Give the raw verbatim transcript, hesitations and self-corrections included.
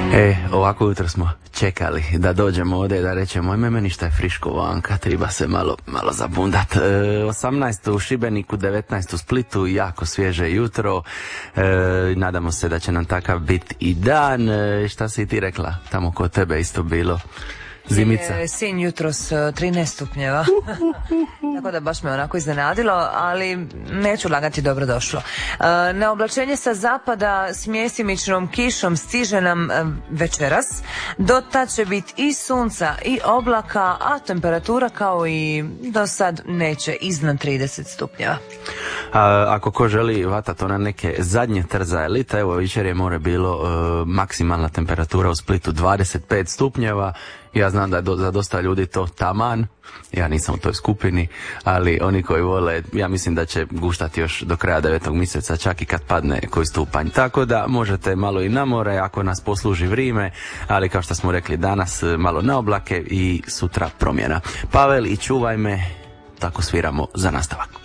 E, ovako jutro smo čekali da dođemo ovdje da rećemo ime meni šta je friško vanka, treba se malo, malo zabundat. E, osamnaest u Šibeniku, devetnaest u Splitu, jako svježe jutro. E, nadamo se da će nam takav biti i dan. E, šta si ti rekla? Tamo kod tebe isto bilo zimica. Je, sin jutros trinaest stupnjeva. Tako da baš me onako iznenadilo, ali neću lagati, dobro došlo. E, na oblačenje sa zapada s mjesimičnom kišom stiže nam večeras. Do tad će biti i sunca i oblaka, a temperatura kao i do sad neće iznad trideset stupnjeva. A, ako ko želi vatat ona neke zadnje trza elita, evo večer je more bilo e, maksimalna temperatura u Splitu dvadeset pet stupnjeva. Ja znam da je do, za dosta ljudi to taman, ja nisam u toj skupini, ali oni koji vole, ja mislim da će guštati još do kraja devetog mjeseca, čak i kad padne koji stupanj. Tako da možete malo i na more ako nas posluži vrijeme, ali kao što smo rekli danas malo na oblake i sutra promjena. Pavel i čuvaj me, tako sviramo za nastavak.